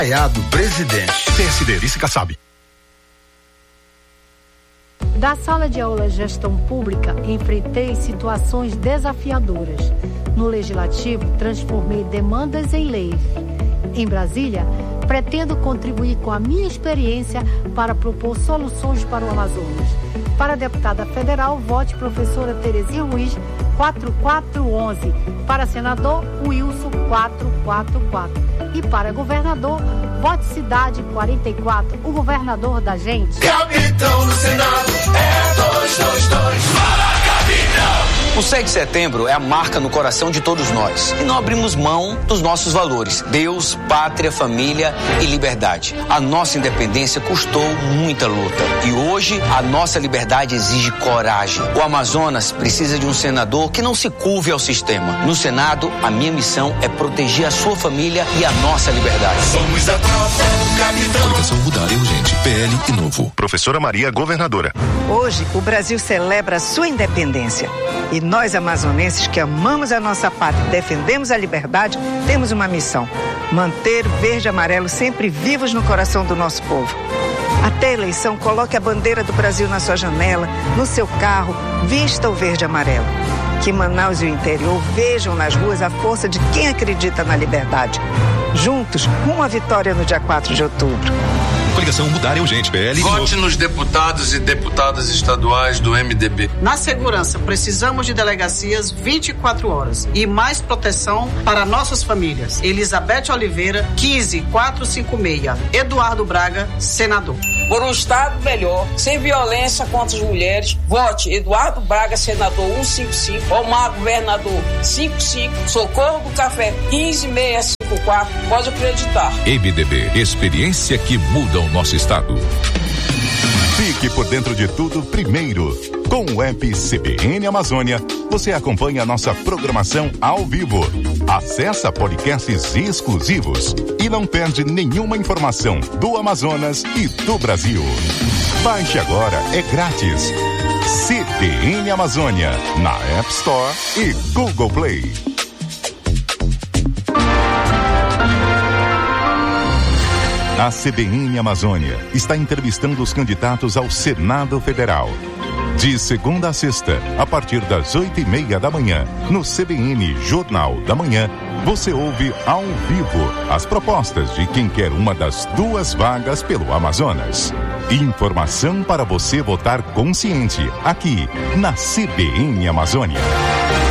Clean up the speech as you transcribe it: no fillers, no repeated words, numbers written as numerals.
Presidente. PSD, Erice Kassab. Da sala de aula Gestão Pública, enfrentei situações desafiadoras. No Legislativo, transformei demandas em leis. Em Brasília, pretendo contribuir com a minha experiência para propor soluções para o Amazonas. Para a deputada federal, vote professora Terezinha Ruiz, 4411. Para senador, Wilson, 444. E para governador, vote Cidade 44, o governador da gente. Capitão no Senado é 222. Para Capitão! O 7 de setembro é a marca no coração de todos nós. E não abrimos mão dos nossos valores: Deus, pátria, família e liberdade. A nossa independência custou muita luta. E hoje, a nossa liberdade exige coragem. O Amazonas precisa de um senador que não se curve ao sistema. No Senado, a minha missão é proteger a sua família e a nossa liberdade. Somos a tropa, Capitão. Coligação Mudar é Urgente. PL e Novo. Professora Maria, governadora. Hoje, o Brasil celebra a sua independência. E nós, amazonenses, que amamos a nossa pátria e defendemos a liberdade, temos uma missão: manter verde e amarelo sempre vivos no coração do nosso povo. Até a eleição, coloque a bandeira do Brasil na sua janela, no seu carro, vista o verde e amarelo. Que Manaus e o interior vejam nas ruas a força de quem acredita na liberdade. Juntos, uma vitória no dia 4 de outubro. Coligação Mudar é Urgente. PL e Vote Novo. nos deputados e deputadas estaduais do MDB. Na segurança, precisamos de delegacias 24 horas e mais proteção para nossas famílias. Elizabeth Oliveira, 15456. Eduardo Braga, senador. Por um Estado melhor, sem violência contra as mulheres, vote Eduardo Braga, senador 155, Omar, governador 55, Socorro do Café 15654. Pode acreditar. MDB, experiência que muda o nosso estado. Fique por dentro de tudo primeiro. Com o app CBN Amazônia, você acompanha a nossa programação ao vivo. Acesse podcasts exclusivos e não perde nenhuma informação do Amazonas e do Brasil. Baixe agora, é grátis. CBN Amazônia, na App Store e Google Play. A CBN Amazônia está entrevistando os candidatos ao Senado Federal. De segunda a sexta, a partir das 8:30 da manhã, no CBN Jornal da Manhã, você ouve ao vivo as propostas de quem quer uma das 2 vagas pelo Amazonas. Informação para você votar consciente, aqui na CBN Amazônia.